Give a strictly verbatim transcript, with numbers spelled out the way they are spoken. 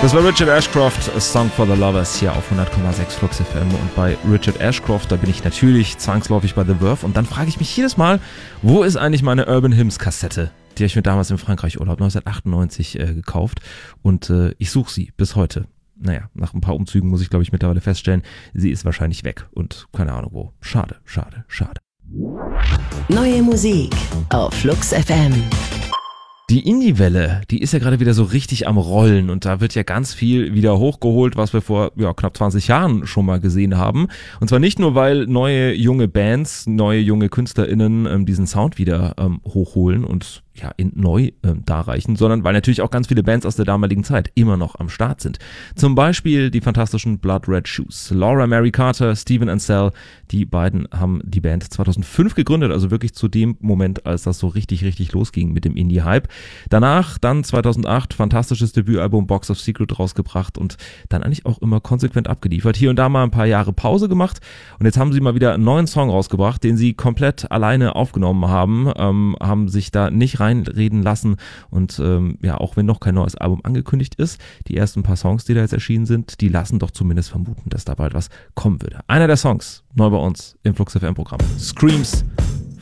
Das war Richard Ashcroft, A Song for the Lovers, hier auf hundert Komma sechs Flux F M. Und bei Richard Ashcroft, da bin ich natürlich zwangsläufig bei The Verve. Und dann frage ich mich jedes Mal, wo ist eigentlich meine Urban Hymns Kassette? Die habe ich mir damals im Frankreich-Urlaub neunzehnhundertachtundneunzig äh, gekauft. Und äh, ich suche sie bis heute. Naja, nach ein paar Umzügen muss ich, glaube ich, mittlerweile feststellen, sie ist wahrscheinlich weg. Und keine Ahnung wo. Schade, schade, schade. Neue Musik auf Flux F M. Die Indie-Welle, die ist ja gerade wieder so richtig am Rollen und da wird ja ganz viel wieder hochgeholt, was wir vor ja, knapp zwanzig Jahren schon mal gesehen haben. Und zwar nicht nur, weil neue junge Bands, neue junge KünstlerInnen ähm, diesen Sound wieder ähm, hochholen und ja, in neu ähm, darreichen, sondern weil natürlich auch ganz viele Bands aus der damaligen Zeit immer noch am Start sind. Zum Beispiel die fantastischen Blood Red Shoes. Laura Mary Carter, Steven Ansel, die beiden haben die Band zweitausendfünf gegründet, also wirklich zu dem Moment, als das so richtig, richtig losging mit dem Indie-Hype. Danach dann zweitausendacht fantastisches Debütalbum Box of Secret rausgebracht und dann eigentlich auch immer konsequent abgeliefert. Hier und da mal ein paar Jahre Pause gemacht und jetzt haben sie mal wieder einen neuen Song rausgebracht, den sie komplett alleine aufgenommen haben, ähm, haben sich da nicht reinreden lassen und ähm, ja, auch wenn noch kein neues Album angekündigt ist, die ersten paar Songs, die da jetzt erschienen sind, die lassen doch zumindest vermuten, dass da bald was kommen würde. Einer der Songs, neu bei uns im Flux F M Programm. Screams